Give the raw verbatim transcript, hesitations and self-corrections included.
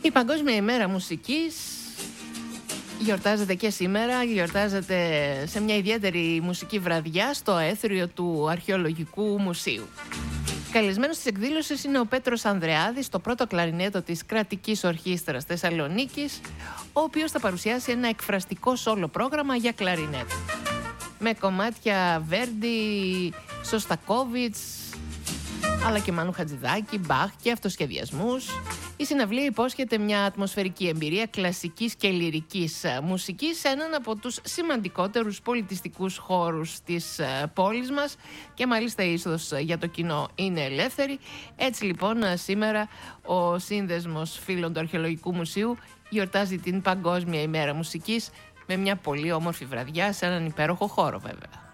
Η Παγκόσμια ημέρα μουσικής γιορτάζεται και σήμερα, γιορτάζεται σε μια ιδιαίτερη μουσική βραδιά στο αέθριο του Αρχαιολογικού Μουσείου. Καλεσμένος της εκδήλωσης είναι ο Πέτρος Ανδρεάδης, το πρώτο κλαρινέτο της Κρατικής Ορχήστρας Θεσσαλονίκης, ο οποίος θα παρουσιάσει ένα εκφραστικό σόλο πρόγραμμα για κλαρινέτο. Με κομμάτια Βέρντι, Σωστακόβιτς, αλλά και Μανού Χατζηδάκη, Μπαχ και αυτοσχεδιασμούς. Η συναυλία υπόσχεται μια ατμοσφαιρική εμπειρία κλασικής και λυρικής μουσικής σε έναν από τους σημαντικότερους πολιτιστικούς χώρους της πόλης μας και μάλιστα η είσοδος για το κοινό είναι ελεύθερη. Έτσι λοιπόν σήμερα ο Σύνδεσμος Φίλων του Αρχαιολογικού Μουσείου γιορτάζει την Παγκόσμια ημέρα μουσικής με μια πολύ όμορφη βραδιά σε έναν υπέροχο χώρο βέβαια.